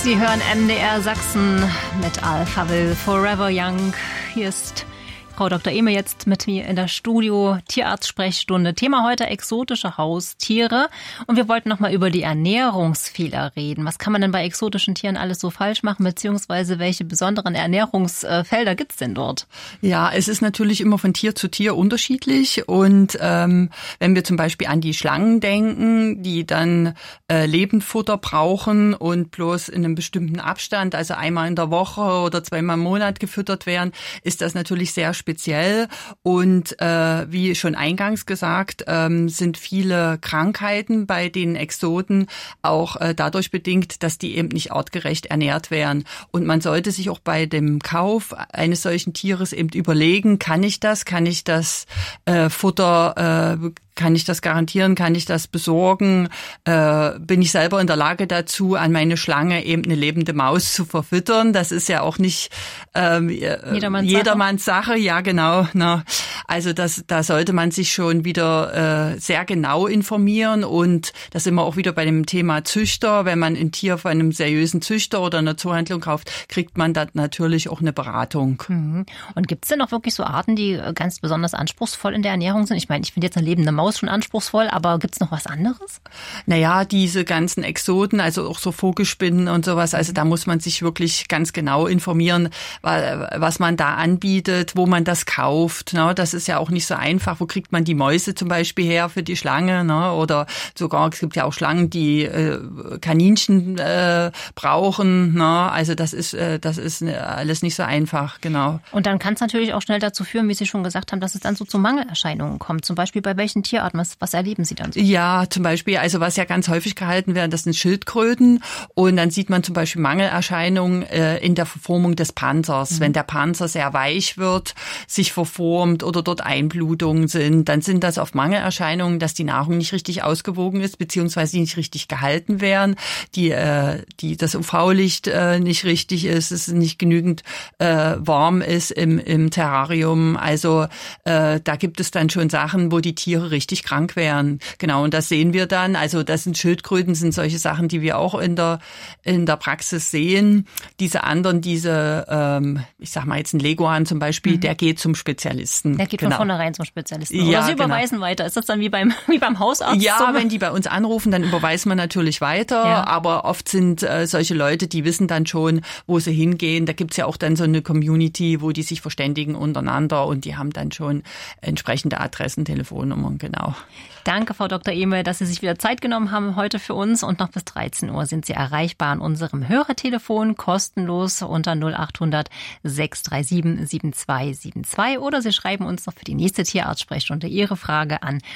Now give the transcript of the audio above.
Sie hören MDR Sachsen mit Alpha Will Forever Young. Hier ist Frau Dr. Ehme jetzt mit mir in der Studio, Tierarzt-Sprechstunde. Thema heute exotische Haustiere. Und wir wollten nochmal über die Ernährungsfehler reden. Was kann man denn bei exotischen Tieren alles so falsch machen, beziehungsweise welche besonderen Ernährungsfelder gibt's denn dort? Ja, es ist natürlich immer von Tier zu Tier unterschiedlich. Und wenn wir zum Beispiel an die Schlangen denken, die dann Lebendfutter brauchen und bloß in einem bestimmten Abstand, also einmal in der Woche oder zweimal im Monat gefüttert werden, ist das natürlich sehr speziell und wie schon eingangs gesagt, sind viele Krankheiten bei den Exoten auch dadurch bedingt, dass die eben nicht artgerecht ernährt werden. Und man sollte sich auch bei dem Kauf eines solchen Tieres eben überlegen, kann ich das Futter kann ich das garantieren? Kann ich das besorgen? Bin ich selber in der Lage dazu, an meine Schlange eben eine lebende Maus zu verfüttern? Das ist ja auch nicht jedermanns Sache. Ja, genau. Na, also da sollte man sich schon wieder sehr genau informieren. Und da sind wir auch wieder bei dem Thema Züchter. Wenn man ein Tier von einem seriösen Züchter oder einer Zoohandlung kauft, kriegt man da natürlich auch eine Beratung. Mhm. Und gibt es denn auch wirklich so Arten, die ganz besonders anspruchsvoll in der Ernährung sind? Ich meine, ich finde jetzt eine lebende Maus schon anspruchsvoll, aber gibt's noch was anderes? Naja, diese ganzen Exoten, also auch so Vogelspinnen und sowas, also da muss man sich wirklich ganz genau informieren, was man da anbietet, wo man das kauft. Ne? Das ist ja auch nicht so einfach. Wo kriegt man die Mäuse zum Beispiel her für die Schlange? Ne? Oder sogar, es gibt ja auch Schlangen, die Kaninchen brauchen. Ne? Also das ist alles nicht so einfach, genau. Und dann kann es natürlich auch schnell dazu führen, wie Sie schon gesagt haben, dass es dann so zu Mangelerscheinungen kommt. Zum Beispiel bei welchen Tierarten? Was erleben Sie dann so? Ja, zum Beispiel, also was ja ganz häufig gehalten wird, das sind Schildkröten. Und dann sieht man zum Beispiel Mangelerscheinungen in der Verformung des Panzers. Mhm. Wenn der Panzer sehr weich wird, sich verformt oder dort Einblutungen sind, dann sind das oft Mangelerscheinungen, dass die Nahrung nicht richtig ausgewogen ist, beziehungsweise nicht richtig gehalten werden, das UV-Licht nicht richtig ist, es nicht genügend warm ist im Terrarium. Also da gibt es dann schon Sachen, wo die Tiere richtig krank wären. Genau, und das sehen wir dann. Also das sind Schildkröten, sind solche Sachen, die wir auch in der Praxis sehen. Diese anderen, ich sag mal jetzt ein Leguan zum Beispiel, der geht zum Spezialisten. Der geht von vornherein zum Spezialisten. Oder Sie überweisen weiter. Ist das dann wie beim Hausarzt? Ja, wenn die bei uns anrufen, dann überweisen wir natürlich weiter. Ja. Aber oft sind solche Leute, die wissen dann schon, wo sie hingehen. Da gibt's ja auch dann so eine Community, wo die sich verständigen untereinander und die haben dann schon entsprechende Adressen, Telefonnummern, genau. Danke, Frau Dr. Ehme, dass Sie sich wieder Zeit genommen haben heute für uns. Und noch bis 13 Uhr sind Sie erreichbar an unserem Hörertelefon, kostenlos unter 0800 637 7272. Oder Sie schreiben uns noch für die nächste Tierarzt-Sprechstunde Ihre Frage an